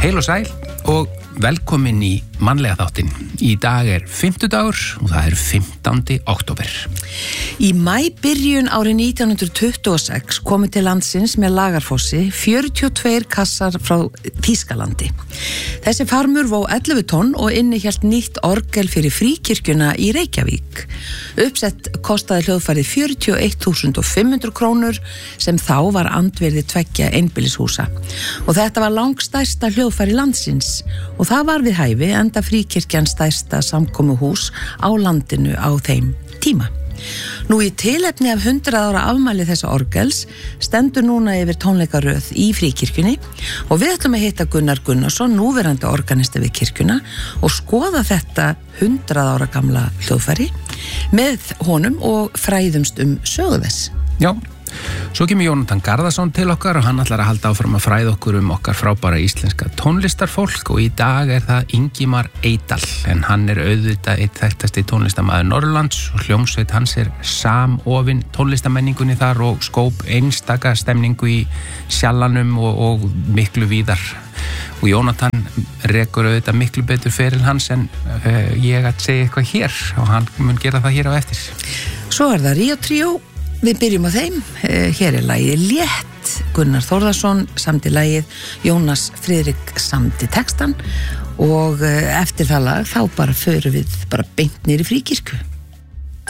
Heil og sæl og velkomin í mannlega þáttinn. Í dag 50dagur og það 15. október. Í maíbyrjun árið 1926 komu til landsins með Lagarfossi 42 kassar frá Þýskalandi. Þessi farmur vó 11 tonn og innihélt nýtt orgel fyrir fríkirkjuna í Reykjavík. Uppsett kostaði hljóðfærið 41.500 krónur sem þá var andvirði 2 einbýlishúsa. Og þetta var langstærsta hljóðfæri landsins og það var við hæfi enda fríkirkjan stærsta samkomuhús á landinu á þeim tíma. Nú í tilefni af 100 ára afmæli þessa orgels stendur núna yfir tónleikaröð í fríkirkjunni og við ætlum að hitta Gunnar Gunnarsson, núverandi organisti við kirkjuna og skoða þetta 100 ára gamla hljóðfæri með honum og fræðumst sögu þess. Já, svo kemur Jónatan Garðarsson til okkar og hann ætlar að halda áfram að fræða okkur okkar frábæra íslenska tónlistarfólk og í dag það Ingimar Eydal en hann auðvitað eitt þekktasti tónlistarmaður Norrlands og hljómsveit hans samofin tónlistarmenningunni þar og skóp einstaka stemningu í Sjallanum og miklu víðar. Og Jónatan rekur auðvitað miklu betur feril hans en ég að segja eitthvað hér og hann mun gera það hér á eftir. Svo það Ríó Tríó. Við byrjum á þeim. Hér lagið Létt. Gunnar Þórðarsson samdi lagið, Jónas Friðrik samdi textan og eftir það lag þá bara förum við beint niður í fríkirkju.